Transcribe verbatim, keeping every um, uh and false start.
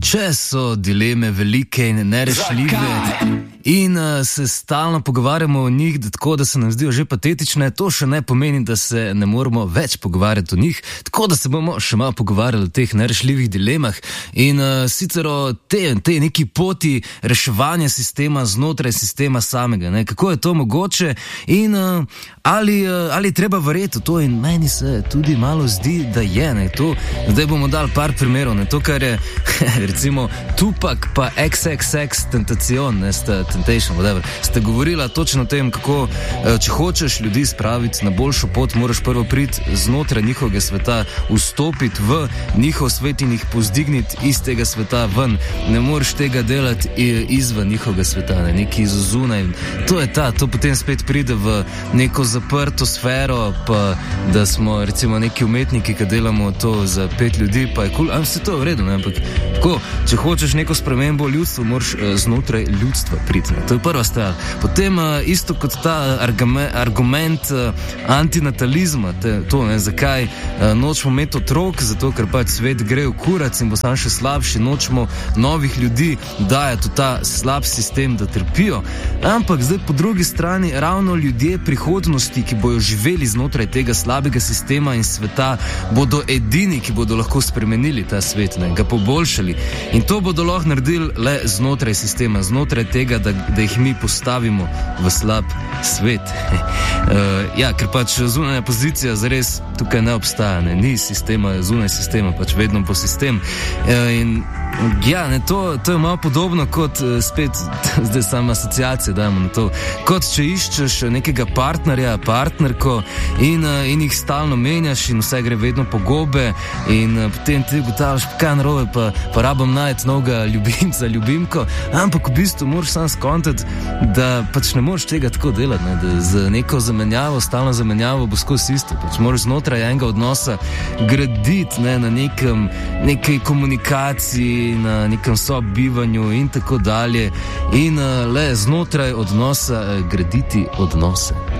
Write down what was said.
Če so dileme velike in nerešljive in uh, se stalno pogovarjamo o njih, da tako, da se nam zdijo že patetične, to še ne pomeni, da se ne moramo več pogovarjati o njih, tako da se bomo še malo pogovarjali o teh nerešljivih dilemah in uh, sicer o te, te neki poti reševanja sistema znotraj sistema samega, ne? Kako je to mogoče in uh, ali, uh, ali treba verjeti v to, in meni se tudi malo zdi, da je, ne, to. Zdaj bomo dali par primerov, ne, to, kar je recimo Tupac pa X X X Tentacion, ne, sta, Temptation, whatever, ste govorila točno o tem, kako, če hočeš ljudi spraviti na boljšo pot, moraš prvo priti znotraj njihovega sveta, vstopiti v njihov svet in jih pozdigniti iz tega sveta ven. Ne moreš tega delati izven njihovega sveta, ne, neki izozunaj. To je ta, to potem spet pride v neko zaprto sfero, pa da smo recimo neki umetniki, ki delamo to za pet ljudi, pa je kul, cool. Ampak se to je v redu, ne, ampak tako, če hočeš neko spremembo ljudstva, moraš uh, znotraj ljudstva priti. To je prva stvar. Potem uh, isto kot ta argument, argument uh, antinatalizma, te, to, ne, zakaj uh, nočemo imeti otrok, zato ker pač svet gre v kurac in bo sam še slabši, nočemo novih ljudi dajati v ta slab sistem, da trpijo. Ampak zdaj po drugi strani ravno ljudje prihodnosti, ki bojo živeli znotraj tega slabega sistema in sveta, bodo edini, ki bodo lahko spremenili ta svet, ne, ga poboljšali. In to bodo lahko naredili le znotraj sistema, znotraj tega, da, da jih mi postavimo v slab svet. uh, ja, ker pač zunanja pozicija zares tukaj ne obstaja, ne, ni sistema, zunaj sistema, pač vedno po sistem. Uh, in ja, ne, to, to je malo podobno kot uh, spet, zdaj sama asociacija dajmo na to, kot če iščeš nekega partnerja, partnerko in, uh, in jih stalno menjaš in vse gre vedno po gobe in uh, potem ti ugotavljaš, kaj narobe, pa, pa rabam najti novega ljubimca, ljubimko, ampak v bistvu moraš sam skontati, da pač ne moreš tega tako delati, ne, da z neko zamenjavo, stalno zamenjavo bo skozi isto, pač moraš znotraj enega odnosa graditi, ne, na nekem, nekaj komunikaciji, na nekem sobivanju in tako dalje in uh, le znotraj odnosa uh, graditi odnose.